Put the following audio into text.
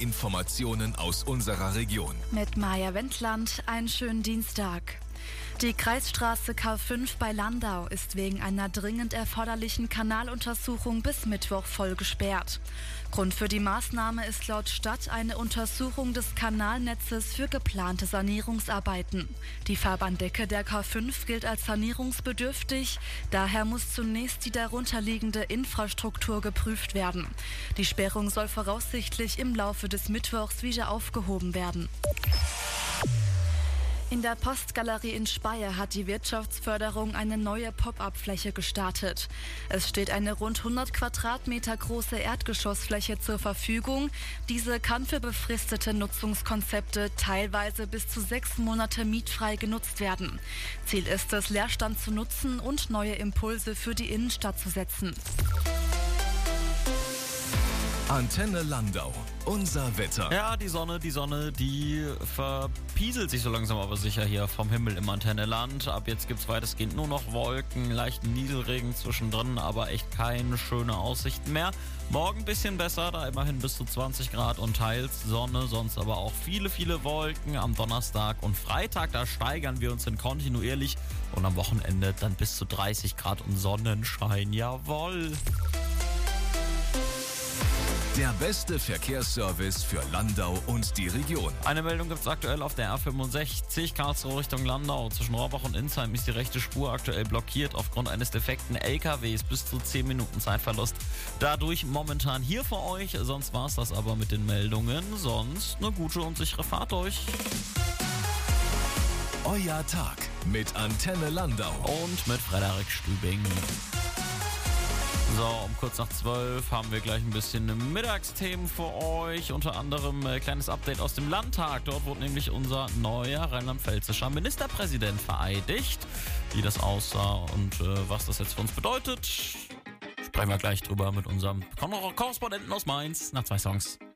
Informationen aus unserer Region. Mit Maja Wendland, einen schönen Dienstag. Die Kreisstraße K5 bei Landau ist wegen einer dringend erforderlichen Kanaluntersuchung bis Mittwoch voll gesperrt. Grund für die Maßnahme ist laut Stadt eine Untersuchung des Kanalnetzes für geplante Sanierungsarbeiten. Die Fahrbahndecke der K5 gilt als sanierungsbedürftig, daher muss zunächst die darunterliegende Infrastruktur geprüft werden. Die Sperrung soll voraussichtlich im Laufe des Mittwochs wieder aufgehoben werden. In der Postgalerie in Speyer hat die Wirtschaftsförderung eine neue Pop-up-Fläche gestartet. Es steht eine rund 100 Quadratmeter große Erdgeschossfläche zur Verfügung. Diese kann für befristete Nutzungskonzepte teilweise bis zu 6 Monate mietfrei genutzt werden. Ziel ist es, Leerstand zu nutzen und neue Impulse für die Innenstadt zu setzen. Antenne Landau. Unser Wetter. Ja, die Sonne, die verpieselt sich so langsam aber sicher hier vom Himmel im Antenneland. Ab jetzt gibt's weitestgehend nur noch Wolken, leichten Nieselregen zwischendrin, aber echt keine schöne Aussichten mehr. Morgen ein bisschen besser, da immerhin bis zu 20 Grad und teils Sonne, sonst aber auch viele, viele Wolken. Am Donnerstag und Freitag, da steigern wir uns hin kontinuierlich und am Wochenende dann bis zu 30 Grad und Sonnenschein. Jawohl! Der beste Verkehrsservice für Landau und die Region. Eine Meldung gibt es aktuell auf der R65 Karlsruhe Richtung Landau. Zwischen Rohrbach und Insheim ist die rechte Spur aktuell blockiert aufgrund eines defekten LKWs. Bis zu 10 Minuten Zeitverlust. Dadurch momentan hier für euch. Sonst war es das aber mit den Meldungen. Sonst eine gute und sichere Fahrt euch. Euer Tag mit Antenne Landau. Und mit Frederik Stübing. So, um kurz nach 12 haben wir gleich ein bisschen Mittagsthemen für euch. Unter anderem ein kleines Update aus dem Landtag. Dort wurde nämlich unser neuer rheinland-pfälzischer Ministerpräsident vereidigt. Wie das aussah und was das jetzt für uns bedeutet, sprechen wir gleich drüber mit unserem Korrespondenten aus Mainz nach 2 Songs.